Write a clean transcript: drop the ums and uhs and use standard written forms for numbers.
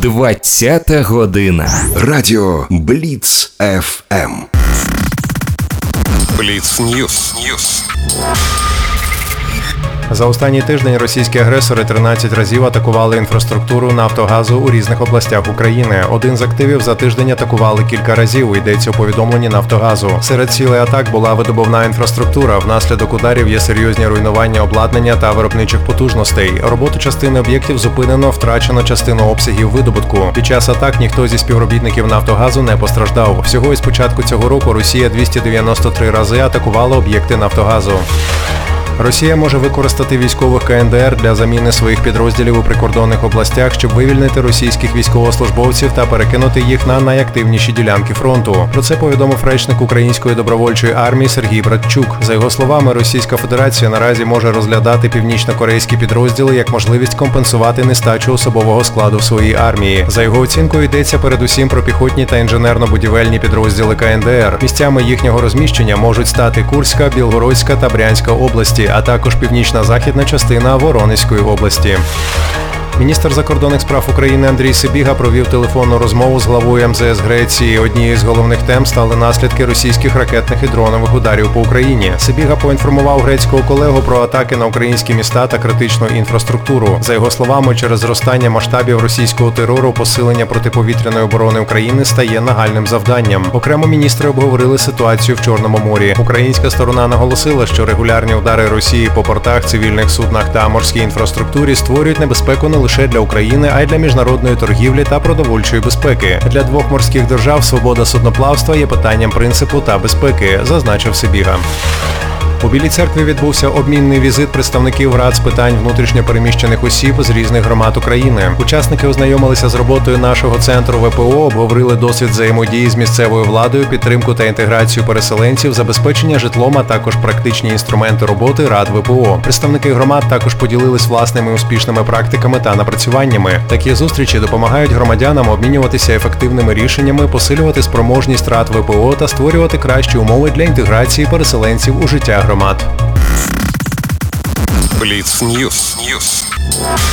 20-та година. Радіо Бліц ФМ. Бліц Ньюс. За останній тиждень російські агресори 13 разів атакували інфраструктуру Нафтогазу у різних областях України. Один з активів за тиждень атакували кілька разів, йдеться у повідомленні Нафтогазу. Серед цілей атак була видобувна інфраструктура. Внаслідок ударів є серйозні руйнування обладнання та виробничих потужностей. Роботу частини об'єктів зупинено, втрачено частину обсягів видобутку. Під час атак ніхто зі співробітників Нафтогазу не постраждав. Всього із початку цього року Росія 293 рази атакувала об'єкти Нафтогазу. Росія може використати військових КНДР для заміни своїх підрозділів у прикордонних областях, щоб вивільнити російських військовослужбовців та перекинути їх на найактивніші ділянки фронту. Про це повідомив речник Української добровольчої армії Сергій Братчук. За його словами, Російська Федерація наразі може розглядати північно-корейські підрозділи як можливість компенсувати нестачу особового складу в своїй армії. За його оцінкою, йдеться передусім про піхотні та інженерно-будівельні підрозділи КНДР. Місцями їхнього розміщення можуть стати Курська, Білгородська та Брянська області, а також північна-західна частина Воронезької області. Міністр закордонних справ України Андрій Сибіга провів телефонну розмову з главою МЗС Греції. Однією з головних тем стали наслідки російських ракетних і дронових ударів по Україні. Сибіга поінформував грецького колегу про атаки на українські міста та критичну інфраструктуру. За його словами, через зростання масштабів російського терору посилення протиповітряної оборони України стає нагальним завданням. Окремо міністри обговорили ситуацію в Чорному морі. Українська сторона наголосила, що регулярні удари Росії по портах, цивільних суднах та морській інфраструктурі створюють небезпеку не лише для України, а й для міжнародної торгівлі та продовольчої безпеки. Для двох морських держав свобода судноплавства є питанням принципу та безпеки, зазначив Сибіга. У Білій Церкві відбувся обмінний візит представників рад з питань внутрішньо переміщених осіб з різних громад України. Учасники ознайомилися з роботою нашого центру ВПО, обговорили досвід взаємодії з місцевою владою, підтримку та інтеграцію переселенців, забезпечення житлом, а також практичні інструменти роботи рад ВПО. Представники громад також поділились власними успішними практиками та напрацюваннями. Такі зустрічі допомагають громадянам обмінюватися ефективними рішеннями, посилювати спроможність рад ВПО та створювати кращі умови для інтеграції переселенців у життя громад. Бліц Ньюс.